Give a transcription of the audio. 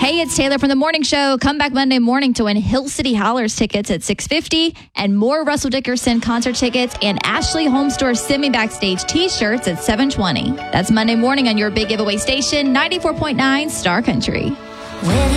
Hey, it's Taylor from The Morning Show. Come back Monday morning to win Hill City Hollers tickets at $6.50 and more Russell Dickerson concert tickets and Ashley Home Store Semi Backstage t-shirts at $7.20. That's Monday morning on your big giveaway station, 94.9 Star Country.